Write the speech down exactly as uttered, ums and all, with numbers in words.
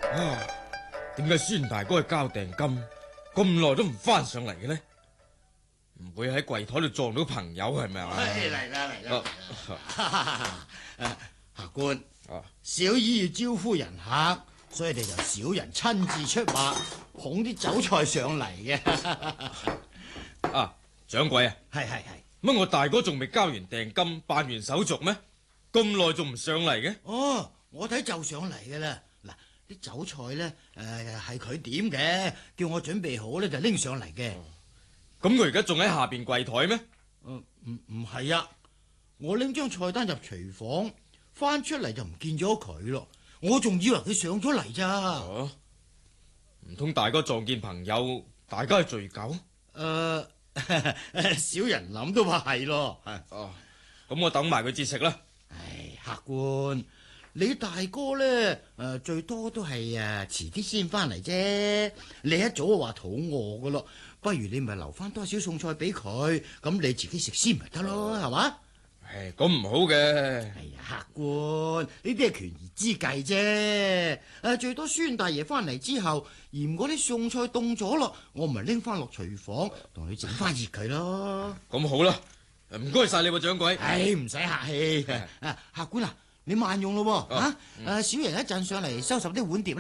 啊，點解孫大哥去交訂金咁耐都唔翻上嚟嘅呢？唔會喺櫃台度撞到朋友係咪啊？ 嚟啦嚟啦！客官， 啊， 小姨要招呼人客，所以你就小人親自出馬捧啲酒菜上嚟嘅。 啊，掌櫃啊， 係係係。 乜我大哥仲未交完訂金，辦完手續咩？咁耐仲唔上嚟嘅？ 哦，我睇就上嚟嘅啦。嗱，啲酒菜咧，誒係佢點嘅，叫我準備好咧就拎上嚟嘅。 咁佢而家仲喺下邊櫃台咩？ 唔唔唔係啊！我拎張菜單入廚房，翻出嚟就唔見咗佢咯。我仲以為佢上咗嚟咋。 哦，唔通大哥撞見朋友，大家係醉酒？ 誒、呃，小人諗都話係咯。 哦，咁我等埋佢節食啦。 唉，客官，你大哥咧誒、呃、最多都係誒遲啲先翻嚟啫。你一早就話肚餓噶咯，不如你咪留翻多少餸菜俾佢，咁你自己食先咪得咯，係嘛？ 唉，咁唔好嘅。 哎呀，客官，呢啲係權宜之計啫。誒，最多孫大爺翻嚟之後，嫌嗰啲餸菜凍咗咯，我咪拎翻落廚房同佢整翻熱佢咯。 咁好啦，唔該晒你喎，掌櫃。 唉，唔使客氣。啊，客官啊，你慢用咯，吓、啊。誒、嗯，小人一陣上嚟收拾啲碗碟。